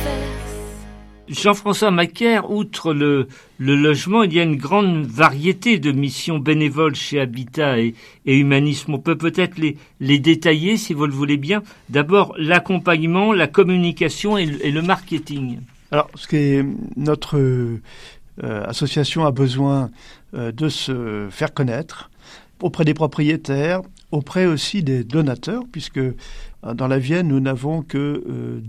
Jean-François Macaire, outre le logement, il y a une grande variété de missions bénévoles chez Habitat et Humanisme. On peut peut-être les détailler si vous le voulez bien. D'abord, l'accompagnement, la communication et le marketing. Alors, notre association a besoin de se faire connaître auprès des propriétaires, auprès aussi des donateurs, puisque dans la Vienne, nous n'avons que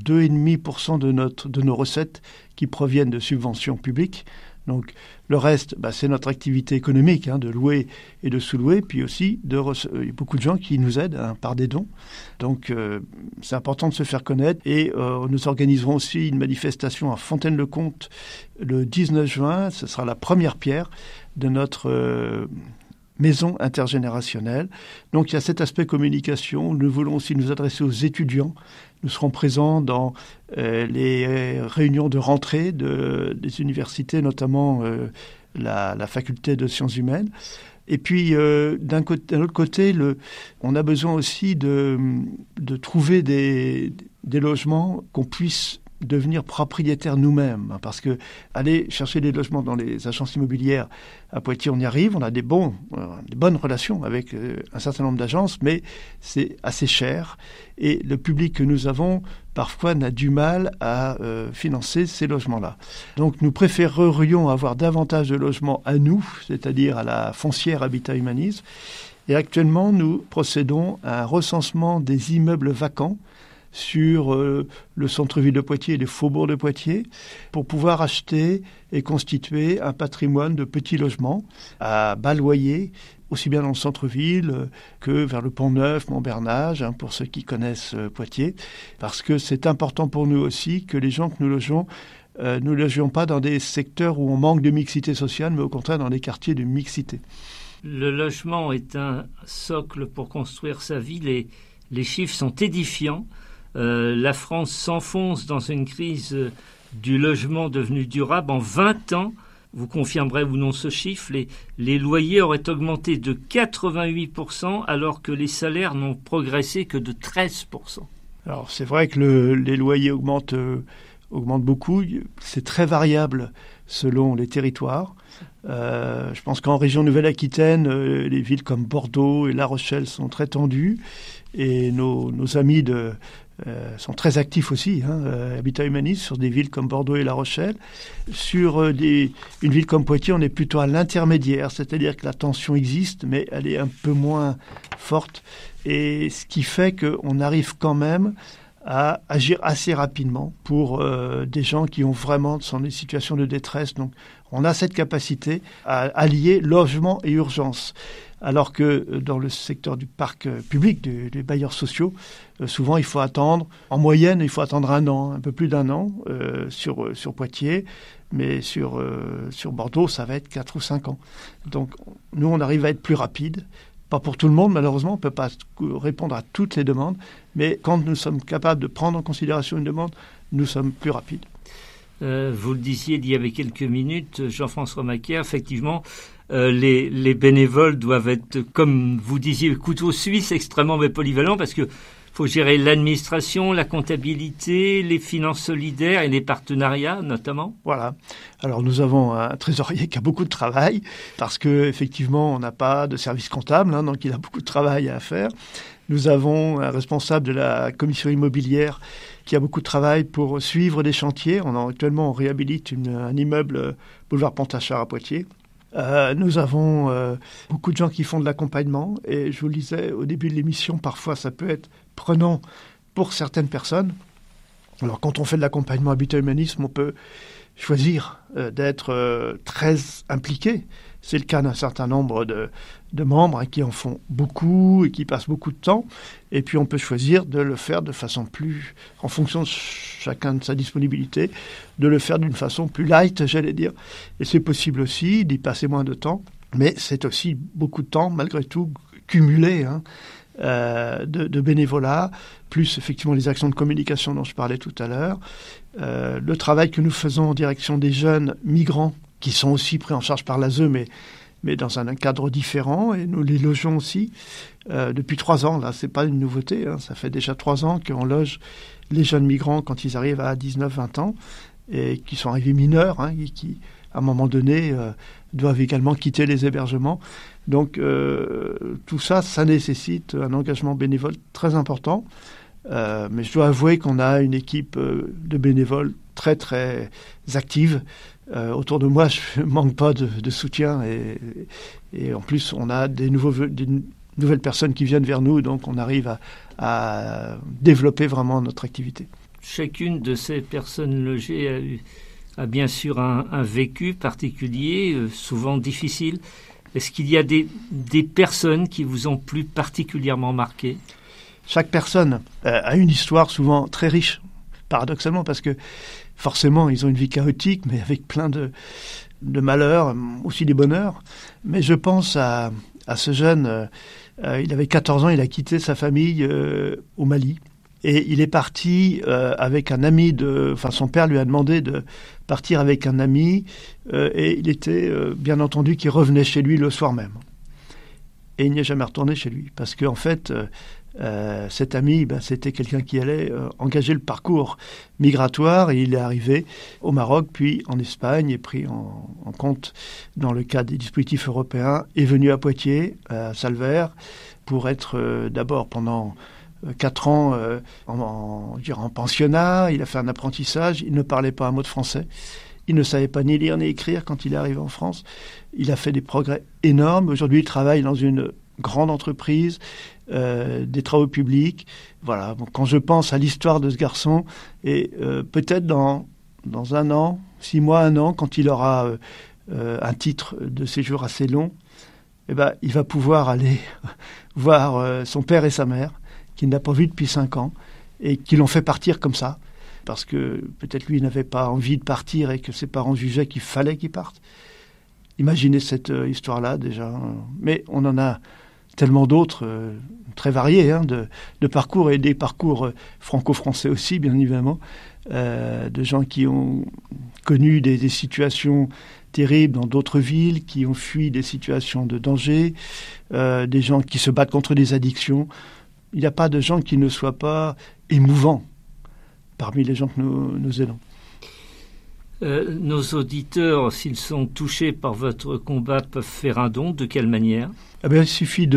2,5% de nos recettes qui proviennent de subventions publiques. Donc le reste, c'est notre activité économique, de louer et de sous-louer, puis aussi il y a beaucoup de gens qui nous aident par des dons. Donc c'est important de se faire connaître et nous organiserons aussi une manifestation à Fontaine-le-Comte le 19 juin. Ce sera la première pierre de notre maison intergénérationnelle. Donc il y a cet aspect communication. Nous voulons aussi nous adresser aux étudiants. Nous serons présents dans les réunions de rentrée des universités, notamment la faculté de sciences humaines. Et puis, d'un autre côté, on a besoin aussi de trouver des logements qu'on puisse devenir propriétaire nous-mêmes, parce que aller chercher des logements dans les agences immobilières à Poitiers, on y arrive, on a des bonnes relations avec un certain nombre d'agences, mais c'est assez cher et le public que nous avons parfois n'a du mal à financer ces logements-là. Donc nous préférerions avoir davantage de logements à nous, c'est-à-dire à la foncière Habitat Humanisme, et actuellement nous procédons à un recensement des immeubles vacants sur le centre-ville de Poitiers et les faubourgs de Poitiers pour pouvoir acheter et constituer un patrimoine de petits logements à bas loyer, aussi bien dans le centre-ville que vers le Pont-Neuf, Montbernage, pour ceux qui connaissent Poitiers, parce que c'est important pour nous aussi que les gens que nous logeons ne logions pas dans des secteurs où on manque de mixité sociale, mais au contraire dans des quartiers de mixité. Le logement est un socle pour construire sa vie. Les chiffres sont édifiants. La France s'enfonce dans une crise du logement devenu durable. En 20 ans, vous confirmerez ou non ce chiffre, les loyers auraient augmenté de 88% alors que les salaires n'ont progressé que de 13%. Alors c'est vrai que les loyers augmentent beaucoup. C'est très variable selon les territoires. Je pense qu'en région Nouvelle-Aquitaine, les villes comme Bordeaux et La Rochelle sont très tendues. Et nos amis sont très actifs aussi, Habitat Humanisme, sur des villes comme Bordeaux et La Rochelle. Sur une ville comme Poitiers, on est plutôt à l'intermédiaire, c'est-à-dire que la tension existe, mais elle est un peu moins forte. Et ce qui fait qu'on arrive quand même à agir assez rapidement pour des gens qui ont vraiment sont des situations de détresse. Donc, on a cette capacité à allier logement et urgence. Alors que dans le secteur du parc public, des bailleurs sociaux, souvent il faut attendre, en moyenne, il faut attendre un an, un peu plus d'un an sur Poitiers, mais sur Bordeaux, ça va être 4 ou 5 ans. Donc nous, on arrive à être plus rapide. Pas pour tout le monde, malheureusement, on ne peut pas répondre à toutes les demandes, mais quand nous sommes capables de prendre en considération une demande, nous sommes plus rapides. Vous le disiez il y avait quelques minutes, Jean-François Macaire, effectivement, les bénévoles doivent être, comme vous disiez, couteau suisse, extrêmement polyvalents, parce que faut gérer l'administration, la comptabilité, les finances solidaires et les partenariats notamment. Voilà. Alors nous avons un trésorier qui a beaucoup de travail parce que effectivement on n'a pas de service comptable, donc il a beaucoup de travail à faire. Nous avons un responsable de la commission immobilière qui a beaucoup de travail pour suivre des chantiers. Actuellement on réhabilite un immeuble boulevard Pontachard à Poitiers. Nous avons beaucoup de gens qui font de l'accompagnement et je vous le disais au début de l'émission, parfois ça peut être prenant pour certaines personnes. Alors quand on fait de l'accompagnement Habitat Humanisme, on peut choisir d'être très impliqué. C'est le cas d'un certain nombre de membres qui en font beaucoup et qui passent beaucoup de temps. Et puis on peut choisir de le faire de façon plus, en fonction de chacun de sa disponibilité, de le faire d'une façon plus light, j'allais dire. Et c'est possible aussi d'y passer moins de temps, mais c'est aussi beaucoup de temps, malgré tout, cumulé de bénévolat, plus effectivement les actions de communication dont je parlais tout à l'heure. Le travail que nous faisons en direction des jeunes migrants, qui sont aussi pris en charge par l'ASE, mais dans un cadre différent, et nous les logeons aussi depuis 3 ans. Là, c'est pas une nouveauté, ça fait déjà 3 ans qu'on loge les jeunes migrants quand ils arrivent à 19-20 ans et qui sont arrivés mineurs, et qui, à un moment donné, doivent également quitter les hébergements. Donc, tout ça, ça nécessite un engagement bénévole très important. Mais je dois avouer qu'on a une équipe de bénévoles très, très active. Autour de moi, je ne manque pas de soutien. Et en plus, on a des nouvelles personnes qui viennent vers nous. Donc, on arrive à développer vraiment notre activité. Chacune de ces personnes logées a bien sûr un vécu particulier, souvent difficile. Est-ce qu'il y a des personnes qui vous ont plus particulièrement marqué ? Chaque personne a une histoire souvent très riche, paradoxalement, parce que forcément, ils ont une vie chaotique, mais avec plein de malheurs, aussi des bonheurs. Mais je pense à ce jeune, il avait 14 ans, il a quitté sa famille au Mali. Et il est parti avec un ami son père lui a demandé de partir avec un ami, et il était, bien entendu, qu'il revenait chez lui le soir même. Et il n'y est jamais retourné chez lui, parce qu'en fait, cet ami, c'était quelqu'un qui allait engager le parcours migratoire, et il est arrivé au Maroc, puis en Espagne, et pris en compte dans le cadre des dispositifs européens, est venu à Poitiers, à Salvert, pour être d'abord pendant 4 ans en pensionnat. Il a fait un apprentissage, il ne parlait pas un mot de français, il ne savait pas ni lire ni écrire quand il est arrivé en France. Il a fait des progrès énormes. Aujourd'hui, il travaille dans une grande entreprise, des travaux publics. Voilà. Bon, quand je pense à l'histoire de ce garçon, et peut-être dans 1 an, 6 mois, 1 an, quand il aura un titre de séjour assez long, il va pouvoir aller voir son père et sa mère, qu'il n'a pas vu depuis 5 ans, et qui l'ont fait partir comme ça, parce que peut-être lui n'avait pas envie de partir et que ses parents jugeaient qu'il fallait qu'il parte. Imaginez cette histoire-là déjà. Mais on en a tellement d'autres, très variés, de parcours, et des parcours franco-français aussi, bien évidemment, de gens qui ont connu des situations terribles dans d'autres villes, qui ont fui des situations de danger, des gens qui se battent contre des addictions. Il n'y a pas de gens qui ne soient pas émouvants parmi les gens que nous aidons. Nos auditeurs, s'ils sont touchés par votre combat, peuvent faire un don. De quelle manière ? Il suffit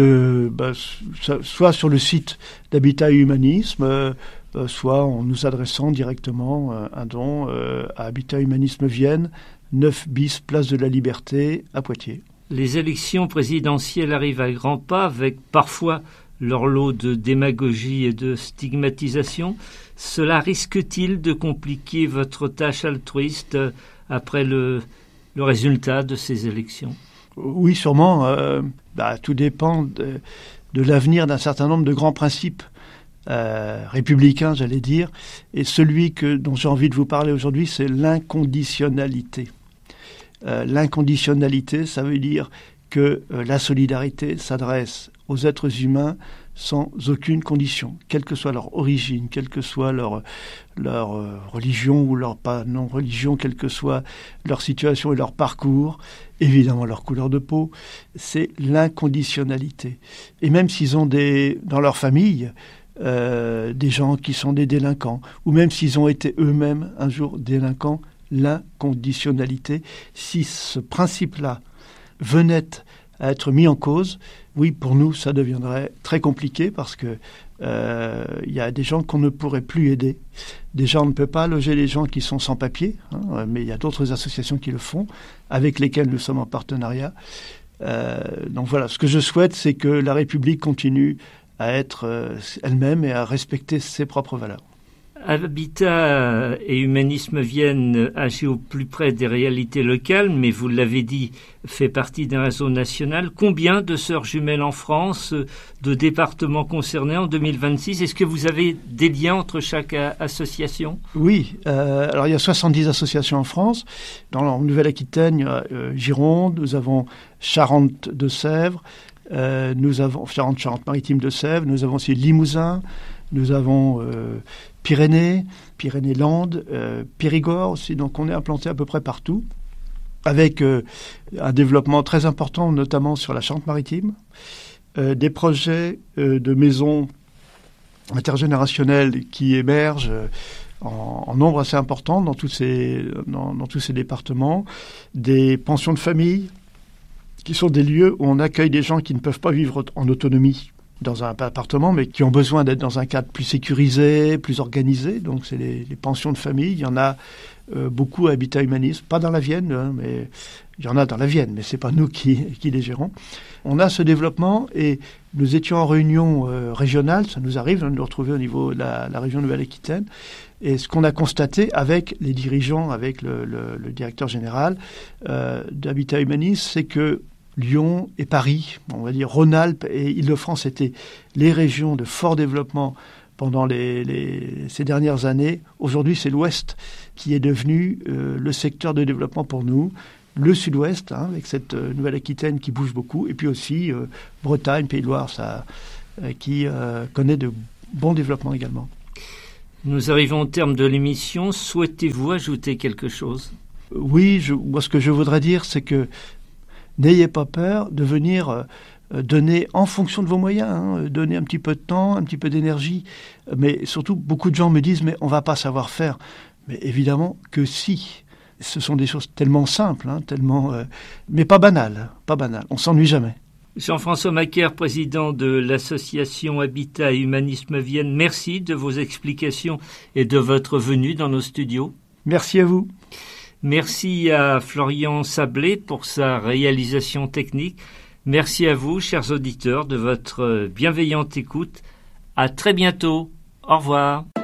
soit sur le site d'Habitat et Humanisme, soit en nous adressant directement un don à Habitat et Humanisme Vienne, 9 bis Place de la Liberté à Poitiers. Les élections présidentielles arrivent à grands pas, avec parfois leur lot de démagogie et de stigmatisation. Cela risque-t-il de compliquer votre tâche altruiste après le résultat de ces élections ? Oui, sûrement. Tout dépend de l'avenir d'un certain nombre de grands principes républicains, j'allais dire. Et celui dont j'ai envie de vous parler aujourd'hui, c'est l'inconditionnalité. L'inconditionnalité, ça veut dire que la solidarité s'adresse aux êtres humains sans aucune condition, quelle que soit leur origine, quelle que soit leur religion ou leur pas non-religion, quelle que soit leur situation et leur parcours, évidemment leur couleur de peau, c'est l'inconditionnalité. Et même s'ils ont dans leur famille des gens qui sont des délinquants, ou même s'ils ont été eux-mêmes un jour délinquants, l'inconditionnalité, si ce principe-là venait à être mis en cause, oui, pour nous, ça deviendrait très compliqué parce que y a des gens qu'on ne pourrait plus aider. Déjà, on ne peut pas loger les gens qui sont sans papier, mais il y a d'autres associations qui le font, avec lesquelles nous sommes en partenariat. Donc voilà, ce que je souhaite, c'est que la République continue à être elle-même et à respecter ses propres valeurs. Habitat et Humanisme Vienne agit au plus près des réalités locales, mais vous l'avez dit, fait partie d'un réseau national. Combien de sœurs jumelles en France, de départements concernés en 2026 ? Est-ce que vous avez des liens entre chaque association ? Oui, alors il y a 70 associations en France. Dans la Nouvelle-Aquitaine, il y a Gironde, nous avons Charente-de-Sèvres, nous avons Charente-Maritime de Sèvres, nous avons aussi Limousin, nous avons Pyrénées-Landes, Périgord aussi. Donc on est implanté à peu près partout, avec un développement très important, notamment sur la Charente-Maritime, des projets de maisons intergénérationnel qui émerge en nombre assez important dans tous ces départements, des pensions de famille, qui sont des lieux où on accueille des gens qui ne peuvent pas vivre en autonomie dans un appartement, mais qui ont besoin d'être dans un cadre plus sécurisé, plus organisé. Donc c'est les pensions de famille. Il y en a beaucoup à Habitat Humanisme, pas dans la Vienne, hein, mais il y en a dans la Vienne, mais c'est pas nous qui les gérons. On a ce développement et nous étions en réunion régionale, ça nous arrive de nous retrouver au niveau de la région Nouvelle-Aquitaine. Et ce qu'on a constaté avec les dirigeants, avec le directeur général d'Habitat Humanisme, c'est que Lyon et Paris, on va dire Rhône-Alpes et Île-de-France étaient les régions de fort développement pendant ces dernières années. Aujourd'hui, c'est l'Ouest qui est devenu le secteur de développement pour nous. Le Sud-Ouest, hein, avec cette Nouvelle-Aquitaine qui bouge beaucoup, et puis aussi Bretagne, Pays de Loire, qui connaît de bons développements également. Nous arrivons au terme de l'émission. Souhaitez-vous ajouter quelque chose ? Oui, moi ce que je voudrais dire, c'est que n'ayez pas peur de venir donner en fonction de vos moyens, hein, donner un petit peu de temps, un petit peu d'énergie. Mais surtout, beaucoup de gens me disent « mais on ne va pas savoir faire ». Mais évidemment que si. Ce sont des choses tellement simples, hein, mais pas banales. On ne s'ennuie jamais. Jean-François Macaire, président de l'association Habitat et Humanisme Vienne, merci de vos explications et de votre venue dans nos studios. Merci à vous. Merci à Florian Sablé pour sa réalisation technique. Merci à vous, chers auditeurs, de votre bienveillante écoute. À très bientôt. Au revoir.